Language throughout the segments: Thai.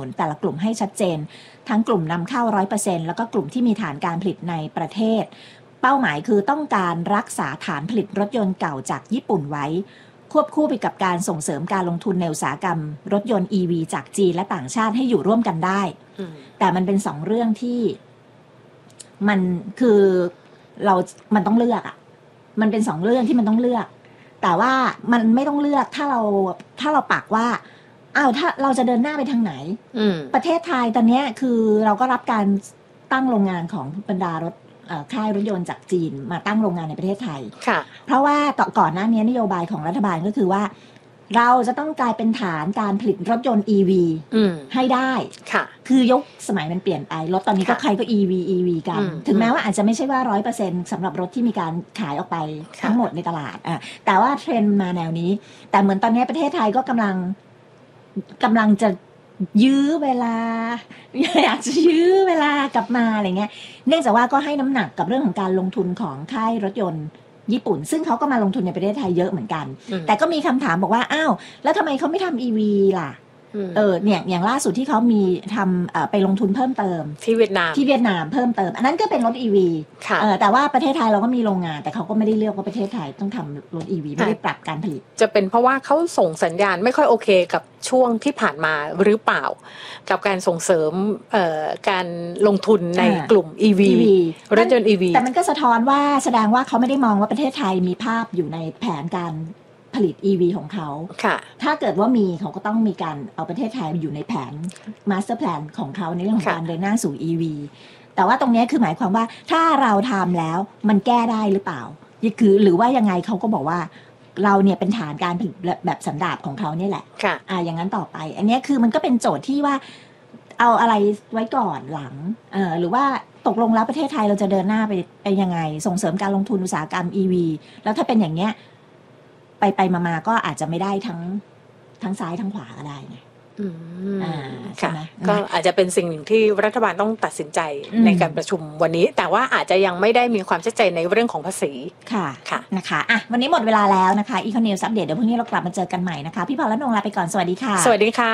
นุนแต่ละกลุ่มให้ชัดเจนทั้งกลุ่มนำเข้า 100% แล้วก็กลุ่มที่มีฐานการผลิตในประเทศเป้าหมายคือต้องการรักษาฐานผลิตรถยนต์เก่าจากญี่ปุ่นไว้ควบคู่ไปกับการส่งเสริมการลงทุนในอุตสาหกรรมรถยนต์ EV จากจีนและต่างชาติให้อยู่ร่วมกันได้แต่มันเป็น2เรื่องที่มันคือมันต้องเลือกอ่ะมันเป็น2เรื่องที่มันต้องเลือกแต่ว่ามันไม่ต้องเลือกถ้าเราปักว่าถ้าเราจะเดินหน้าไปทางไหนประเทศไทยตอนนี้คือเราก็รับการตั้งโรงงานของบรรดารถค่ายรถยนต์จากจีนมาตั้งโรงงานในประเทศไทยเพราะว่าก่อนหน้านี้นโยบายของรัฐบาลก็คือว่าเราจะต้องกลายเป็นฐานการผลิตรถยนต์ EV ให้ได้คือยกสมัยมันเปลี่ยนไปรถตอนนี้ก็ใครก็ EV กันถึงแม้ว่าอาจจะไม่ใช่ว่า 100% สำหรับรถที่มีการขายออกไปทั้งหมดในตลาดแต่ว่าเทรนด์มาแนวนี้แต่เหมือนตอนนี้ประเทศไทยก็กำลังจะยื้อเวลาอยากจะยื้อเวลากลับมาอะไรเงี้ยเนื่องจากว่าก็ให้น้ำหนักกับเรื่องของการลงทุนของค่ายรถยนต์ญี่ปุ่นซึ่งเขาก็มาลงทุนในประเทศไทยเยอะเหมือนกันแต่ก็มีคำถามบอกว่าแล้วทำไมเขาไม่ทำ EV ล่ะเนี่ยอย่างล่าสุดที่เขามีทำไปลงทุนเพิ่มเติมที่เวียดนามเพิ่มเติมอันนั้นก็เป็นรถ EV แต่ว่าประเทศไทยเราก็มีโรงงานแต่เขาก็ไม่ได้เลือกว่าประเทศไทยต้องทำรถ EV ไม่ได้ปรับการผลิตจะเป็นเพราะว่าเขาส่งสัญญาณไม่ค่อยโอเคกับช่วงที่ผ่านมาหรือเปล่ากับการส่งเสริมการลงทุนในกลุ่ม EV รถยนต์ EV แต่มันก็สะท้อนว่าแสดงว่าเขาไม่ได้มองว่าประเทศไทยมีภาพอยู่ในแผนการผลิต EV ของเขาถ้าเกิดว่ามีเขาก็ต้องมีการเอาประเทศไทยอยู่ในแผน Master Plan ของเขาในเรื่องของการเดินหน้าสู่ EV แต่ว่าตรงนี้คือหมายความว่าถ้าเราทำแล้วมันแก้ได้หรือเปล่าคือหรือว่ายังไงเขาก็บอกว่าเราเนี่ยเป็นฐานการผลิตแบบสันดาปของเขาเนี่ยแหละอย่างนั้นต่อไปอันนี้คือมันก็เป็นโจทย์ที่ว่าเอาอะไรไว้ก่อนหลังหรือว่าตกลงแล้วประเทศไทยเราจะเดินหน้าไปยังไงส่งเสริมการลงทุนอุตสาหกรรม EV แล้วถ้าเป็นอย่างเนี้ยไปมาก็อาจจะไม่ได้ทั้งซ้ายทั้งขวาก็ได้ไงใช่ไหมก็อาจจะเป็นสิ่งหนึ่งที่รัฐบาลต้องตัดสินใจในการประชุมวันนี้แต่ว่าอาจจะยังไม่ได้มีความชัดเจนในเรื่องของภาษีค่ะนะคะวันนี้หมดเวลาแล้วนะคะอีคอนนิวส์อัปเดตเดี๋ยวพรุ่งนี้เรากลับมาเจอกันใหม่นะคะพี่พรและนงลาไปก่อนสวัสดีค่ะสวัสดีค่ะ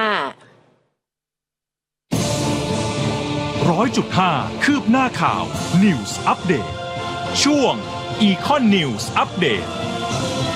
100.5 คืบหน้าข่าว News Update ช่วง Econ News Update